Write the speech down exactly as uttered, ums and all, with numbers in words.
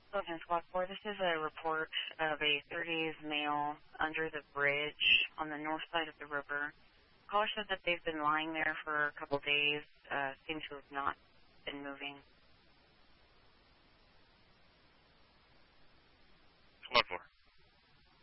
Logan Squad four, this is a report of a thirties male under the bridge on the north side of the river. Caller said that they've been lying there for a couple days, uh, seem to have not been moving.